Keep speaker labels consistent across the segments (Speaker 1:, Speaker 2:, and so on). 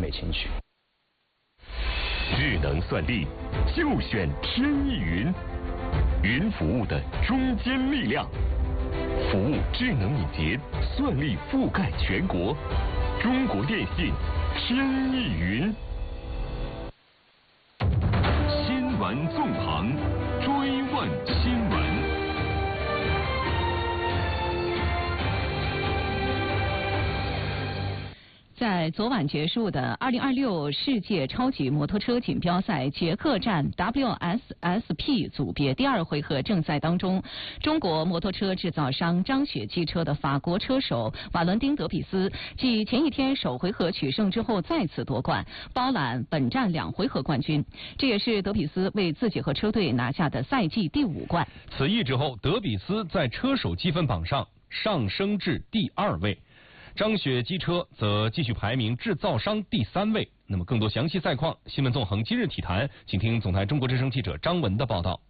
Speaker 1: 美琴曲。
Speaker 2: 智能算力就选天翼云，云服务的中坚力量，服务智能敏捷，算力覆盖全国。中国电信天翼云。新闻纵横，追问新闻。
Speaker 3: 在昨晚结束的2026世界超级摩托车锦标赛捷克站 WSSP 组别第二回合正赛当中，中国摩托车制造商张雪汽车的法国车手瓦伦丁·德比斯继前一天首回合取胜之后再次夺冠，包揽本站2回合冠军。这也是德比斯为自己和车队拿下的赛季第5冠。
Speaker 4: 此役之后，德比斯在车手积分榜上上升至第2位。张雪机车则继续排名制造商第3位。那么更多详细赛况，新闻纵横今日体坛，请听总台中国之声记者张文的报道。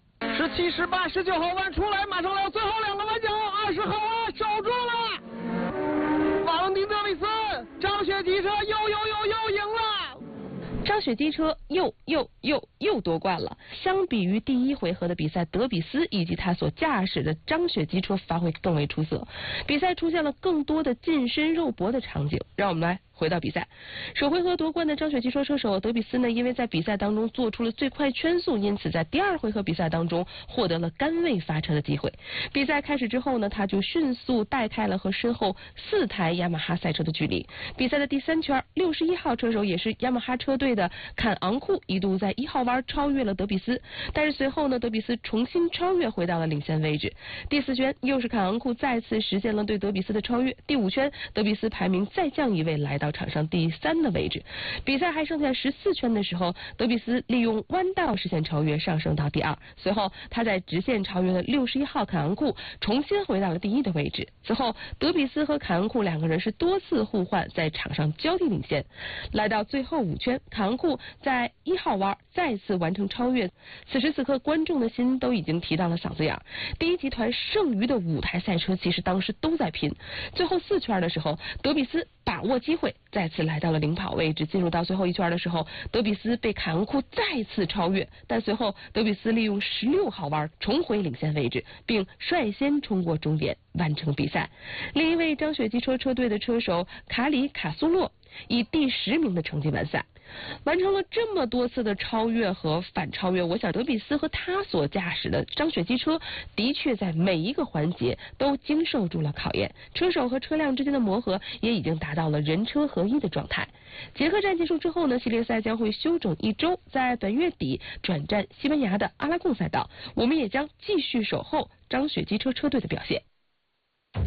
Speaker 5: 17、18、19号弯出来，马上到最后2个弯角，20号弯守住了。瓦伦丁·德比斯，张雪机车又赢了。
Speaker 6: 张雪机车又夺冠了。相比于第1回合的比赛，德比斯以及他所驾驶的张雪机车发挥更为出色，比赛出现了更多的近身肉搏的场景。让我们来回到比赛，首回合夺冠的张雪机车车手德比斯呢，因为在比赛当中做出了最快圈速，因此在第2回合比赛当中获得了杆位发车的机会。比赛开始之后呢，他就迅速带开了和身后4台雅马哈赛车的距离。比赛的第3圈，61号车手也是雅马哈车队的坎昂库一度在1号弯超越了德比斯，但是随后呢，德比斯重新超越回到了领先位置。第4圈又是坎昂库再次实现了对德比斯的超越。第5圈，德比斯排名再降1位，来到场上第3的位置。比赛还剩下14圈的时候，德比斯利用弯道实现超越，上升到第2。随后他在直线超越了61号坎昂库，重新回到了第1的位置。此后德比斯和坎昂库2个人是多次互换，在场上交替领先。来到最后5圈，坎昂库在1号弯再次完成超越。此时此刻，观众的心都已经提到了嗓子眼。第1集团剩余的5台赛车其实当时都在拼。最后4圈的时候，德比斯把握机会，再次来到了领跑位置。进入到最后1圈的时候，德比斯被坎昂库再次超越，但随后德比斯利用16号弯重回领先位置，并率先冲过终点，完成比赛。另一位张雪机车车队的车手卡里卡苏洛以第10名的成绩完赛。完成了这么多次的超越和反超越，我想德比斯和他所驾驶的张雪机车的确在每一个环节都经受住了考验，车手和车辆之间的磨合也已经达到了人车合一的状态。捷克站结束之后呢，系列赛将会休整1周，在本月底转战西班牙的阿拉贡赛道。我们也将继续守候张雪机车车队的表现。